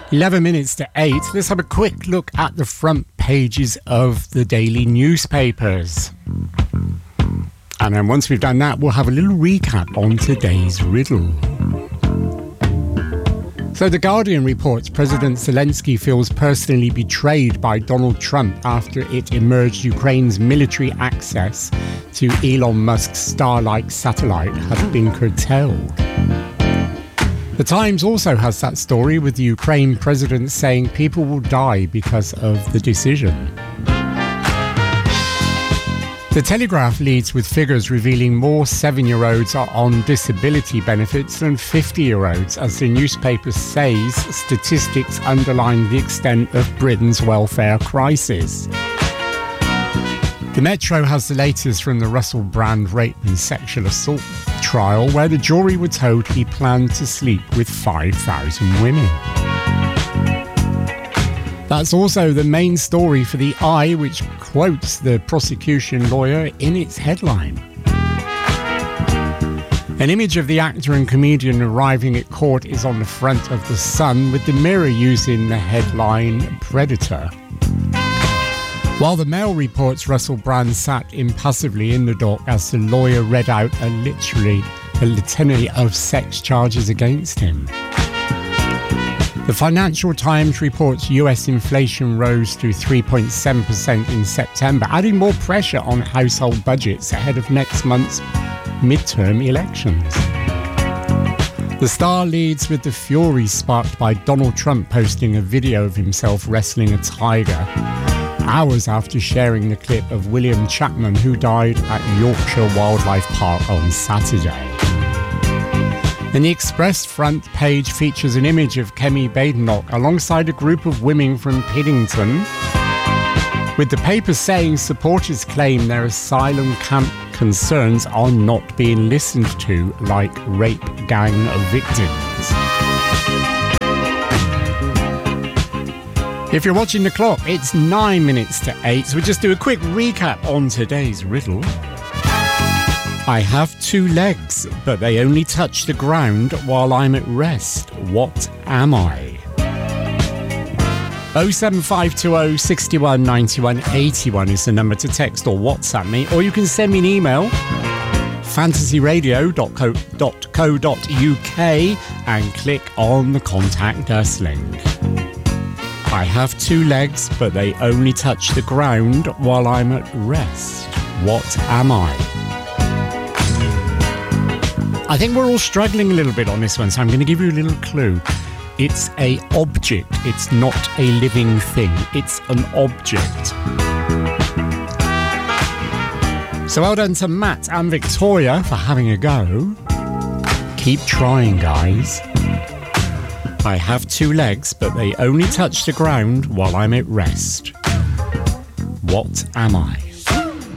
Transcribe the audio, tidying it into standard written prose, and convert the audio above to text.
11 minutes to 8. Let's have a quick look at the front pages of the daily newspapers. And then once we've done that, we'll have a little recap on today's riddle. So The Guardian reports President Zelensky feels personally betrayed by Donald Trump after it emerged Ukraine's military access to Elon Musk's Starlink satellite had been curtailed. The Times also has that story with the Ukraine president saying people will die because of the decision. The Telegraph leads with figures revealing more 7-year-olds are on disability benefits than 50-year-olds as the newspaper says statistics underline the extent of Britain's welfare crisis. The Metro has the latest from the Russell Brand rape and sexual assault trial where the jury were told he planned to sleep with 5,000 women. That's also the main story for The Eye, which quotes the prosecution lawyer in its headline. An image of the actor and comedian arriving at court is on the front of The Sun, with the Mirror using the headline Predator. While the Mail reports Russell Brand sat impassively in the dock as the lawyer read out a litany of sex charges against him. The Financial Times reports US inflation rose to 3.7% in September, adding more pressure on household budgets ahead of next month's midterm elections. The Star leads with the fury sparked by Donald Trump posting a video of himself wrestling a tiger, hours after sharing the clip of William Chapman, who died at Yorkshire Wildlife Park on Saturday. And the Express front page features an image of Kemi Badenoch alongside a group of women from Piddington, with the paper saying supporters claim their asylum camp concerns are not being listened to like rape gang victims. If you're watching the clock, it's 9 minutes to 8, so we'll just do a quick recap on today's riddle. I have 2 legs, but they only touch the ground while I'm at rest. What am I? 07520 61 91 81 is the number to text or WhatsApp me, or you can send me an email, fantasyradio.co.uk, and click on the Contact Us link. I have 2 legs, but they only touch the ground while I'm at rest. What am I? I think we're all struggling a little bit on this one, so I'm going to give you a little clue. It's an object. It's not a living thing. It's an object. So well done to Matt and Victoria for having a go. Keep trying, guys. I have 2 legs, but they only touch the ground while I'm at rest. What am I?